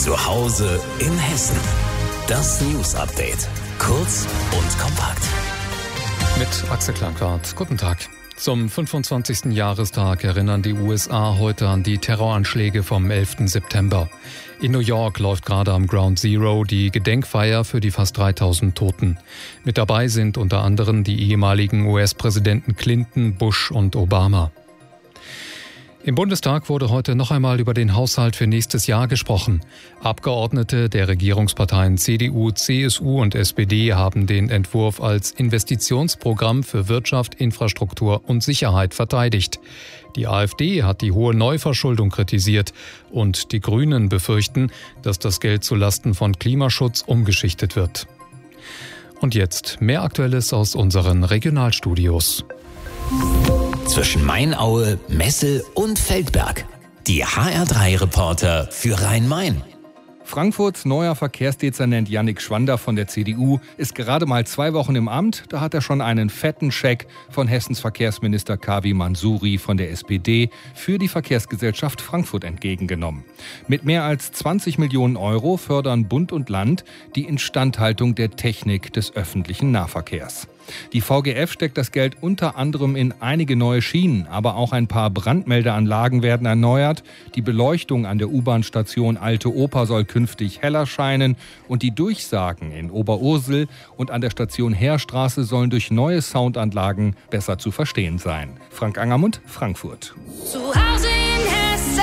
Zu Hause in Hessen. Das News Update. Kurz und kompakt. Mit Axel Klankwart. Guten Tag. Zum 25. Jahrestag erinnern die USA heute an die Terroranschläge vom 11. September. In New York läuft gerade am Ground Zero die Gedenkfeier für die fast 3000 Toten. Mit dabei sind unter anderem die ehemaligen US-Präsidenten Clinton, Bush und Obama. Im Bundestag wurde heute noch einmal über den Haushalt für nächstes Jahr gesprochen. Abgeordnete der Regierungsparteien CDU, CSU und SPD haben den Entwurf als Investitionsprogramm für Wirtschaft, Infrastruktur und Sicherheit verteidigt. Die AfD hat die hohe Neuverschuldung kritisiert und die Grünen befürchten, dass das Geld zulasten von Klimaschutz umgeschichtet wird. Und jetzt mehr Aktuelles aus unseren Regionalstudios. Zwischen Mainaue, Messel und Feldberg. Die HR3-Reporter für Rhein-Main. Frankfurts neuer Verkehrsdezernent Yannick Schwander von der CDU ist gerade mal 2 Wochen im Amt. Da hat er schon einen fetten Scheck von Hessens Verkehrsminister Kavi Mansuri von der SPD für die Verkehrsgesellschaft Frankfurt entgegengenommen. Mit mehr als 20 Millionen Euro fördern Bund und Land die Instandhaltung der Technik des öffentlichen Nahverkehrs. Die VGF steckt das Geld unter anderem in einige neue Schienen, aber auch ein paar Brandmeldeanlagen werden erneuert. Die Beleuchtung an der U-Bahn-Station Alte Oper soll künftig heller scheinen und die Durchsagen in Oberursel und an der Station Heerstraße sollen durch neue Soundanlagen besser zu verstehen sein. Frank Angermund, Frankfurt. Zu Hause in Hessen.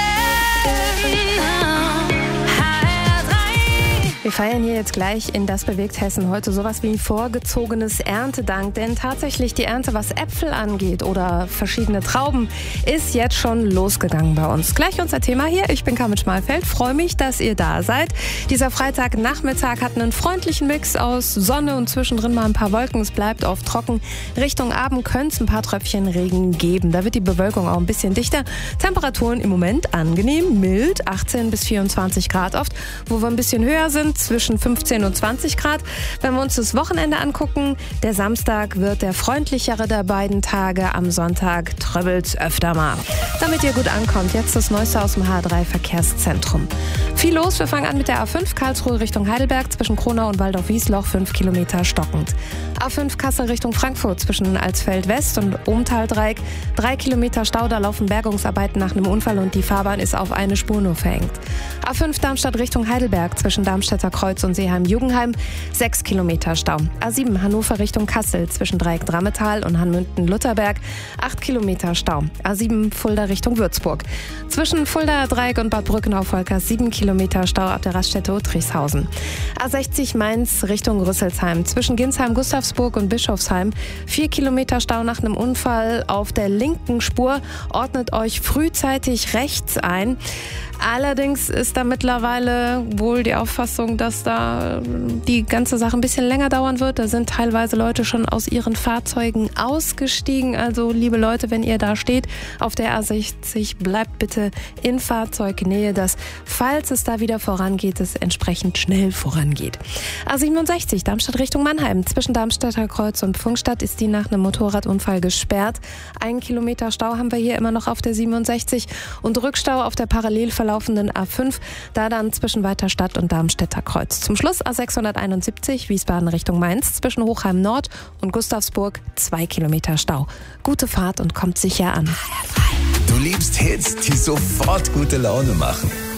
Wir feiern hier jetzt gleich in Das bewegt Hessen heute sowas wie vorgezogenes Erntedank. Denn tatsächlich die Ernte, was Äpfel angeht oder verschiedene Trauben, ist jetzt schon losgegangen bei uns. Gleich unser Thema hier. Ich bin Carmen Schmalfeld. Freue mich, dass ihr da seid. Dieser Freitagnachmittag hat einen freundlichen Mix aus Sonne und zwischendrin mal ein paar Wolken. Es bleibt oft trocken. Richtung Abend könnte es ein paar Tröpfchen Regen geben. Da wird die Bewölkung auch ein bisschen dichter. Temperaturen im Moment angenehm, mild, 18 bis 24 Grad oft. Wo wir ein bisschen höher sind, zwischen 15 und 20 Grad. Wenn wir uns das Wochenende angucken, der Samstag wird der freundlichere der beiden Tage. Am Sonntag tröbbelt's öfter mal. Damit ihr gut ankommt, jetzt das Neueste aus dem HR3 Verkehrszentrum. Viel los, wir fangen an mit der A5 Karlsruhe Richtung Heidelberg, zwischen Kronau und Waldorf-Wiesloch 5 Kilometer stockend. A5 Kassel Richtung Frankfurt, zwischen Alsfeld West und Ohmtal-Dreieck 3 Kilometer Stau, da laufen Bergungsarbeiten nach einem Unfall und die Fahrbahn ist auf eine Spur nur verhängt. A5 Darmstadt Richtung Heidelberg, zwischen Darmstädter Kreuz und Seeheim-Jugenheim 6 Kilometer Stau. A7 Hannover Richtung Kassel, zwischen Dreieck-Drammetal und Hanmünden-Lutherberg 8 Kilometer Stau. A7 Fulda Richtung Würzburg. Zwischen Fulda Dreieck und Bad Brückenau-Volkers 7 Kilometer Stau ab der Raststätte Uttrichshausen. A60 Mainz Richtung Rüsselsheim. Zwischen Ginsheim, Gustavsburg und Bischofsheim 4 Kilometer Stau nach einem Unfall auf der linken Spur. Ordnet euch frühzeitig rechts ein. Allerdings ist da mittlerweile wohl die Auffassung, dass da die ganze Sache ein bisschen länger dauern wird. Da sind teilweise Leute schon aus ihren Fahrzeugen ausgestiegen. Also liebe Leute, wenn ihr da steht auf der A60, bleibt bitte in Fahrzeugnähe, dass, falls es da wieder vorangeht, es entsprechend schnell vorangeht. A67 Darmstadt Richtung Mannheim. Zwischen Darmstädter Kreuz und Pfungstadt ist die nach einem Motorradunfall gesperrt. 1 Kilometer Stau haben wir hier immer noch auf der 67 und Rückstau auf der parallel verlaufenden A5, da dann zwischen Weiterstadt und Darmstädter Kreuz. Zum Schluss A671 Wiesbaden Richtung Mainz, zwischen Hochheim Nord und Gustavsburg 2 Kilometer Stau. Gute Fahrt und kommt sicher an. Du liebst Hits, die sofort gute Laune machen.